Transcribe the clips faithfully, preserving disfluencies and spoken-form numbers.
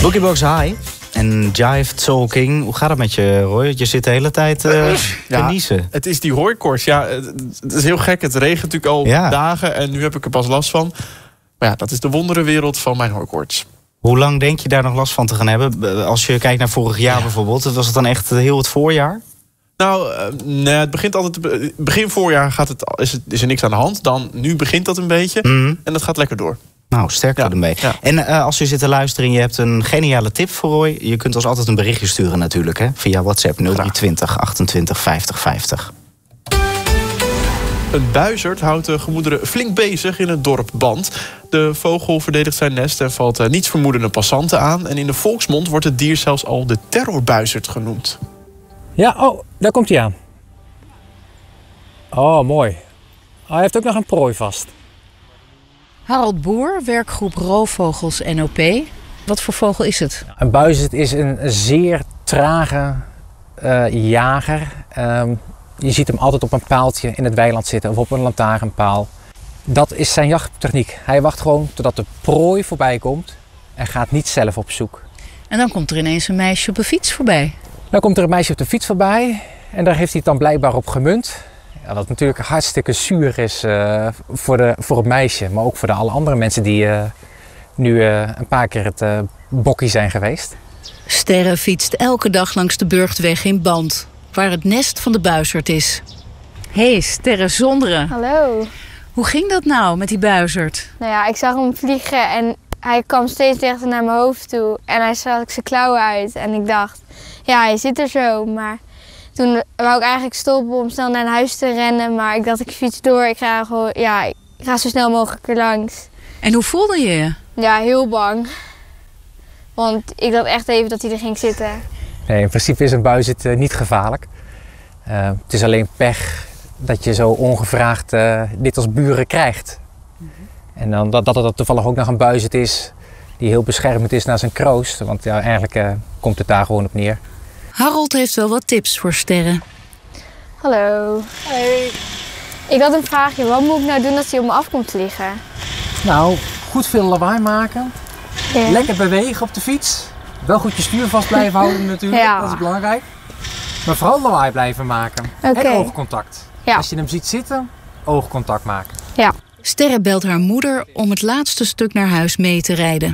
Boogiebox High en Jive Soul King. Hoe gaat het met je, Roy? Je zit de hele tijd uh, te ja, niezen. Het is die hooikoorts. Ja, het is heel gek. Het regent natuurlijk al ja. dagen en nu heb ik er pas last van. Maar ja, dat is de wonderenwereld van mijn hooikoorts. Hoe lang denk je daar nog last van te gaan hebben? Als je kijkt naar vorig jaar ja. bijvoorbeeld. Was het dan echt heel het voorjaar? Nou, nee, het begint altijd. Begin voorjaar gaat het, is, het, is er niks aan de hand. Dan, nu begint dat een beetje. Mm. En dat gaat lekker door. Nou, sterker ja. ermee. Ja. En uh, als je zit te luisteren en je hebt een geniale tip voor Roy. Je kunt ons altijd een berichtje sturen natuurlijk. Hè? Via WhatsApp nul drie twintig achtentwintig vijftig vijftig. Een buizerd houdt de gemoederen flink bezig in het dorp Band. De vogel verdedigt zijn nest en valt uh, niets vermoedende passanten aan. En in de volksmond wordt het dier zelfs al de terrorbuizerd genoemd. Ja, oh, daar komt hij aan. Oh, mooi. Oh, hij heeft ook nog een prooi vast. Harold Boer, werkgroep Roofvogels N O P. Wat voor vogel is het? Een buizerd is een zeer trage uh, jager. Um, je ziet hem altijd op een paaltje in het weiland zitten of op een lantaarnpaal. Dat is zijn jachttechniek. Hij wacht gewoon totdat de prooi voorbij komt en gaat niet zelf op zoek. En dan komt er ineens een meisje op een fiets voorbij. Dan komt er een meisje op de fiets voorbij en daar heeft hij het dan blijkbaar op gemunt. Ja, wat natuurlijk hartstikke zuur is uh, voor, de, voor het meisje, maar ook voor de alle andere mensen die uh, nu uh, een paar keer het uh, bokkie zijn geweest. Sterre fietst elke dag langs de Burgtweg in Band, waar het nest van de buizerd is. Hé, hey, Sterre Zonderen. Hallo. Hoe ging dat nou met die buizerd? Nou ja, ik zag hem vliegen en hij kwam steeds dichter naar mijn hoofd toe. En hij stak zijn klauwen uit en ik dacht, ja, hij zit er zo, maar... Toen wou ik eigenlijk stoppen om snel naar een huis te rennen. Maar ik dacht, ik fiets door. Ik ga, gewoon, ja, ik ga zo snel mogelijk er langs. En hoe voelde je je? Ja, heel bang. Want ik dacht echt even dat hij er ging zitten. Nee, in principe is een buizerd uh, niet gevaarlijk. Uh, het is alleen pech dat je zo ongevraagd uh, dit als buren krijgt. Mm-hmm. En dan dat, dat het toevallig ook nog een buizerd is die heel beschermend is naar zijn kroost. Want ja, eigenlijk uh, komt het daar gewoon op neer. Harold heeft wel wat tips voor Sterre. Hallo. Hey. Ik had een vraagje. Wat moet ik nou doen als hij op me af komt te liggen? Nou, goed veel lawaai maken. Ja. Lekker bewegen op de fiets. Wel goed je stuur vast blijven houden natuurlijk. Ja. Dat is belangrijk. Maar vooral lawaai blijven maken. Okay. En oogcontact. Ja. Als je hem ziet zitten, oogcontact maken. Ja. Sterre belt haar moeder om het laatste stuk naar huis mee te rijden.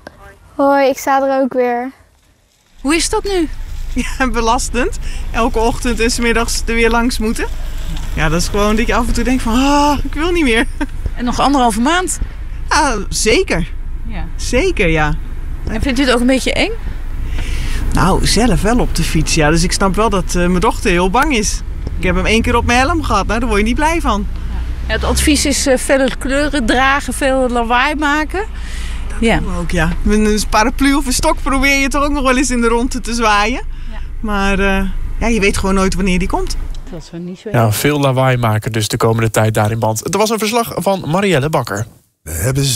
Hoi, ik sta er ook weer. Hoe is dat nu? Ja, belastend. Elke ochtend en 's middags er weer langs moeten. Ja, dat is gewoon dat je af en toe denkt van, ah, ik wil niet meer. En nog anderhalve maand? Ah, zeker. Ja. Zeker, ja. En vindt u het ook een beetje eng? Nou, zelf wel op de fiets, ja. Dus ik snap wel dat uh, mijn dochter heel bang is. Ik heb hem één keer op mijn helm gehad, nou, daar word je niet blij van. Ja, het advies is uh, felle kleuren dragen, veel lawaai maken. Dat ja. doen we ook, ja. Met een paraplu of een stok probeer je toch ook nog wel eens in de rondte te zwaaien. Ja. Maar uh, ja, je weet gewoon nooit wanneer die komt. Dat is wel niet zo. Ja, veel lawaai maken dus de komende tijd daar in Band. Er was een verslag van Marielle Bakker. We hebben